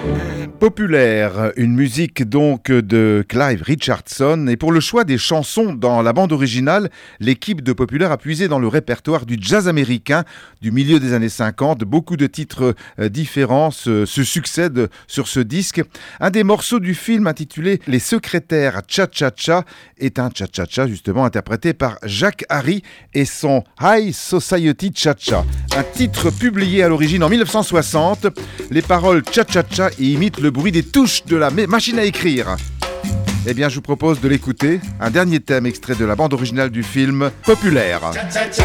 Populaire, une musique donc de Clive Richardson, et pour le choix des chansons dans la bande originale, l'équipe de Populaire a puisé dans le répertoire du jazz américain du milieu des années 50. Beaucoup de titres différents se succèdent sur ce disque. Un des morceaux du film intitulé Les Secrétaires Cha-Cha-Cha est un cha-cha-cha justement interprété par Jacques Harry et son High Society Cha-Cha. Un titre publié à l'origine en 1960. Les paroles cha-cha-cha imitent le bruit des touches de la machine à écrire. Eh bien, je vous propose de l'écouter. Un dernier thème extrait de la bande originale du film Populaire.